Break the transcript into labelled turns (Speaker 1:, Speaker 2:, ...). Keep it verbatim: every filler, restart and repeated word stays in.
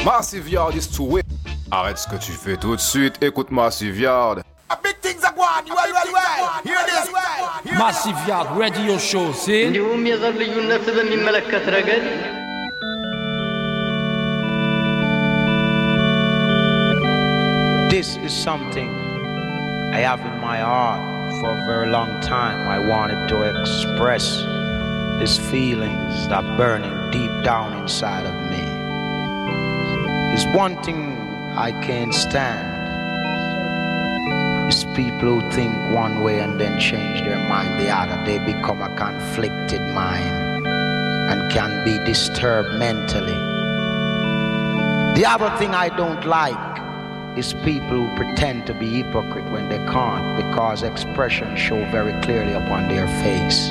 Speaker 1: Massive Yard is too way. Arrête ce que tu fais tout de suite, écoute Massive Yard.
Speaker 2: Big things are going, you well, well, well. Hear this.
Speaker 3: Massive Yard Radio Show, see?
Speaker 4: اليوم يظل ينسب من ملكة رجل.
Speaker 5: This is something I have in my heart for a very long time. I wanted to express these feelings that are burning deep down inside of me. It's one thing I can't stand. It's people who think one way and then change their mind the other. They become a conflicted mind and can be disturbed mentally. The other thing I don't like is people who pretend to be hypocrite when they can't, because expressions show very clearly upon their face.